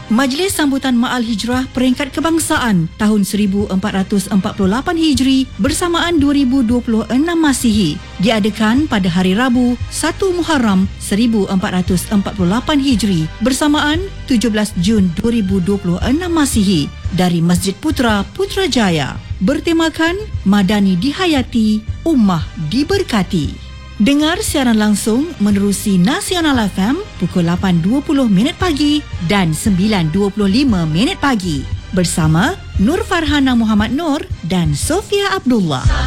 Majlis Sambutan Ma'al Hijrah Peringkat Kebangsaan tahun 1448 Hijri bersamaan 2026 Masihi diadakan pada hari Rabu 1 Muharram 1448 Hijri bersamaan 17 Jun 2026 Masihi dari Masjid Putra Putrajaya bertemakan Madani Dihayati, Ummah Diberkati. Dengar siaran langsung menerusi Nasional FM pukul 8.20 pagi dan 9.25 pagi bersama Nur Farhana Muhammad Nur dan Sofia Abdullah.